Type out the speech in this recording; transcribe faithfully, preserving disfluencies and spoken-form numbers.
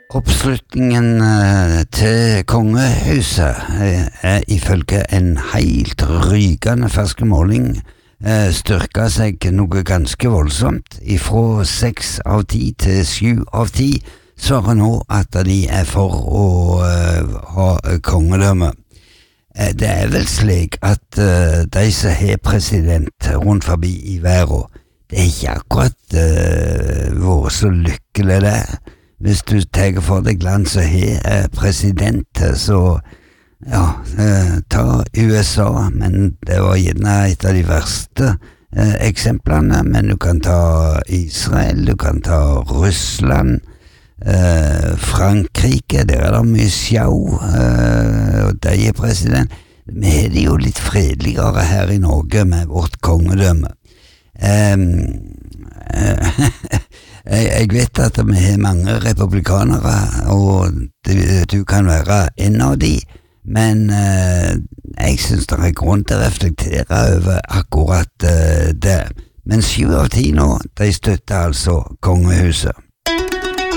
Oppslutningen eh, til kongehuset eh, er ifølge en helt rykende fersk måling eh, styrka seg noe ganske voldsomt. Ifra seks av ti til sju av ti svarer nå at de er for å eh, ha kongedømme. Eh, det er vel slik at eh, de som har president rundt forbi i verden, det er ikke akkurat eh, vært så lykkelig det. Hvis du tar for deg land som har president, så ja, ta U S A, men det var gjerne et av de verste eh, eksemplene, men du kan ta Israel, du kan ta Russland, eh, Frankrike, der er det mye sjau, eh, og de er president. Vi har det jo litt fredeligere her i Norge med vårt kongedømme. Um, Jeg, jeg vet at vi har mange republikanere, og du, du kan være en av de, men eh, jeg synes det er grunn til å reflektere over akkurat eh, det. Men sju av ti nå, de støtter altså kongehuset.